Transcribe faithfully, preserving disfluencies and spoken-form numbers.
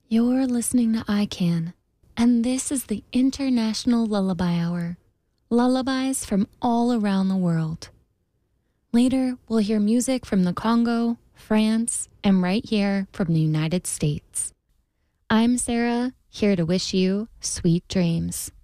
You're listening to I Can, and this is the International Lullaby Hour. Lullabies from all around the world. Later, we'll hear music from the Congo, France, and right here from the United States. I'm Sarah, here to wish you sweet dreams.